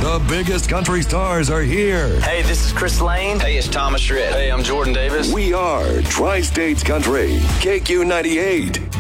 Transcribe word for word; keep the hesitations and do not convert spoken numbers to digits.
The biggest country stars are here. Hey, this is Chris Lane. Hey, it's Thomas Rhett. Hey, I'm Jordan Davis. We are Tri-States Country, K Q ninety-eight.